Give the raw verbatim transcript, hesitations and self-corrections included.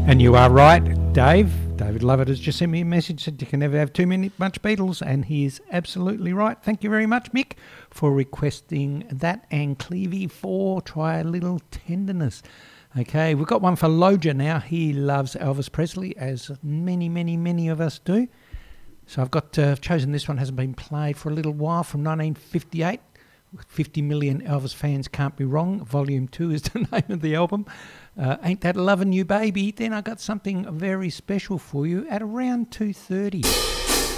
And you are right, Dave. David Lovett has just sent me a message that you can never have too many much Beatles, and he is absolutely right. Thank you very much, Mick, for requesting that. And Clevie four, Try a Little Tenderness. Okay, we've got one for Loja now. He loves Elvis Presley, as many, many, many of us do. So I've got uh, chosen this one. Hasn't been played for a little while, from nineteen fifty-eight. fifty million Elvis fans can't be wrong. Volume two is the name of the album. Uh, Ain't That Lovin' You Baby. Then I got something very special for you at around two thirty.